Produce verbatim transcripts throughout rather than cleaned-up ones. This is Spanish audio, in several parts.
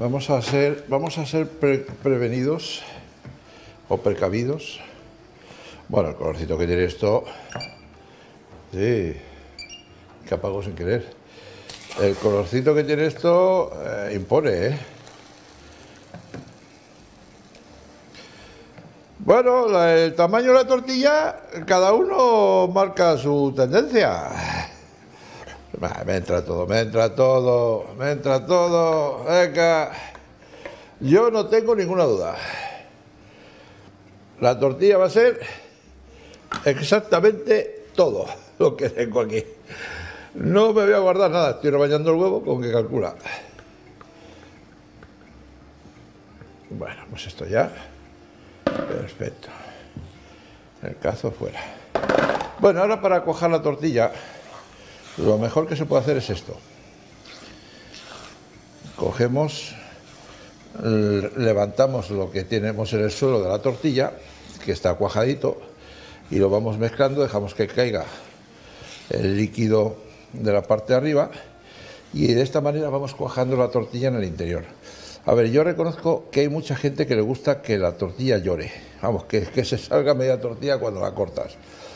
Vamos a ser, vamos a ser pre prevenidos o precavidos. Bueno, el colorcito que tiene esto, sí, que apago sin querer. El colorcito que tiene esto eh, impone, ¿eh? Bueno, la, el tamaño de la tortilla, cada uno marca su tendencia. Me entra todo, me entra todo, me entra todo. Venga, yo no tengo ninguna duda. La tortilla va a ser exactamente todo lo que tengo aquí. No me voy a guardar nada, estoy rebañando el huevo con que calcula. Bueno, pues esto ya. Perfecto. El cazo fuera. Bueno, ahora para cuajar la tortilla, lo mejor que se puede hacer es esto. Cogemos, levantamos lo que tenemos en el suelo de la tortilla, que está cuajadito, y lo vamos mezclando, dejamos que caiga el líquido de la parte de arriba, y de esta manera vamos cuajando la tortilla en el interior. A ver, yo reconozco que hay mucha gente que le gusta que la tortilla llore, vamos, que, que se salga media tortilla cuando la cortas.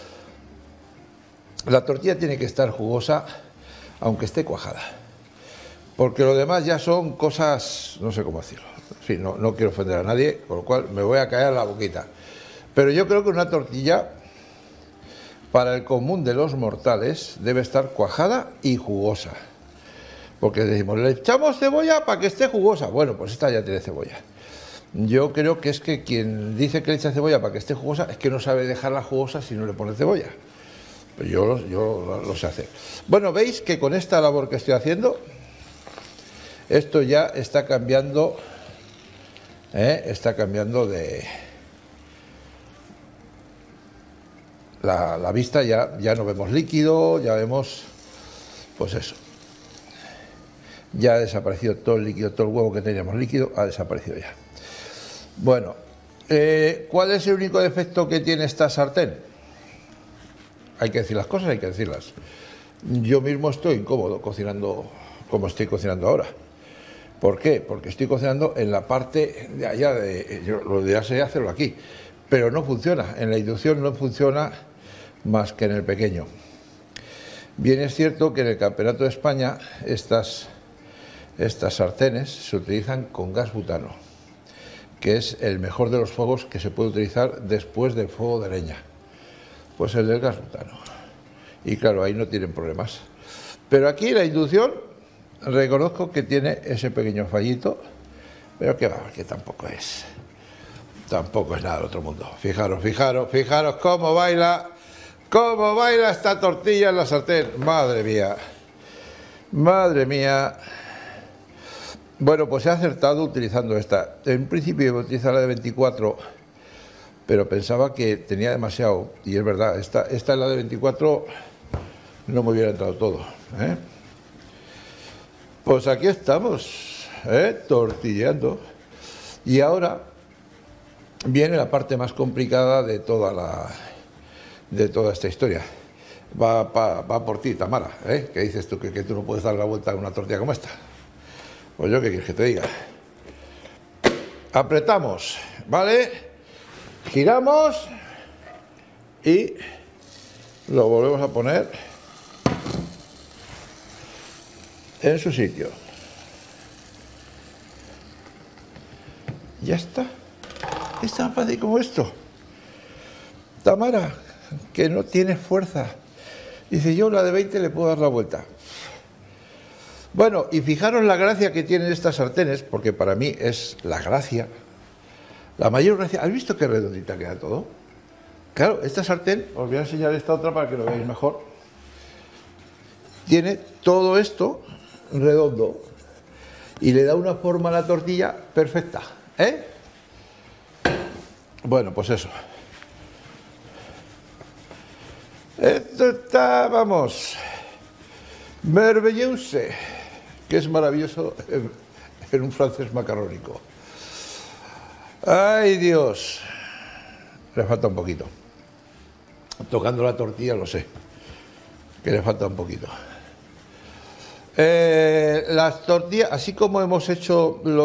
La tortilla tiene que estar jugosa, aunque esté cuajada, porque lo demás ya son cosas, no sé cómo decirlo, en fin, no, no quiero ofender a nadie, con lo cual me voy a caer la boquita. Pero yo creo que una tortilla, para el común de los mortales, debe estar cuajada y jugosa. Porque decimos, le echamos cebolla para que esté jugosa. Bueno, pues esta ya tiene cebolla. Yo creo que es que quien dice que le echa cebolla para que esté jugosa es que no sabe dejarla jugosa si no le pone cebolla. Pero yo, yo lo, lo sé hacer. Bueno, veis que con esta labor que estoy haciendo, esto ya está cambiando, ¿eh? está cambiando de... La, la vista ya, ya no vemos líquido, ya vemos, pues eso. Ya ha desaparecido todo el líquido, todo el huevo que teníamos líquido ha desaparecido ya. Bueno, eh, ¿cuál es el único defecto que tiene esta sartén? Hay que decir las cosas, hay que decirlas. Yo mismo estoy incómodo cocinando como estoy cocinando ahora. ¿Por qué? Porque estoy cocinando en la parte de allá, de, yo, lo ideal sería hacerlo aquí, pero no funciona, en la inducción no funciona más que en el pequeño. Bien es cierto que en el Campeonato de España estas... Estas sartenes se utilizan con gas butano, que es el mejor de los fuegos que se puede utilizar después del fuego de leña. Pues el del gas butano. Y claro, ahí no tienen problemas. Pero aquí la inducción, reconozco que tiene ese pequeño fallito, pero que va, que tampoco es, tampoco es nada del otro mundo. Fijaros, fijaros, fijaros cómo baila, cómo baila esta tortilla en la sartén. Madre mía, madre mía. Bueno, pues he acertado utilizando esta. En principio iba a utilizar la de veinticuatro, pero pensaba que tenía demasiado, y es verdad, esta, esta es la de veinticuatro, no me hubiera entrado todo, ¿eh? Pues aquí estamos, ¿eh? Tortilleando. Y ahora viene la parte más complicada de toda la, de toda esta historia. Va, va, va por ti, Tamara, ¿eh? ¿Qué dices tú? Que, que tú no puedes dar la vuelta a una tortilla como esta. Pues yo qué quieres que te diga. Apretamos, ¿vale? Giramos y lo volvemos a poner en su sitio. Ya está. Es tan fácil como esto. Tamara, que no tiene fuerza, dice, yo la de veinte le puedo dar la vuelta. Bueno, y fijaros la gracia que tienen estas sartenes, porque para mí es la gracia, la mayor gracia. ¿Has visto qué redondita queda todo? Claro, esta sartén, os voy a enseñar esta otra para que lo veáis mejor. Tiene todo esto redondo y le da una forma a la tortilla perfecta, ¿eh? Bueno, pues eso. Esto está, vamos, merveilleuse, que es maravilloso en, en un francés macarrónico. ¡Ay, Dios! Le falta un poquito. Tocando la tortilla lo sé, que le falta un poquito. Eh, las tortillas, así como hemos hecho los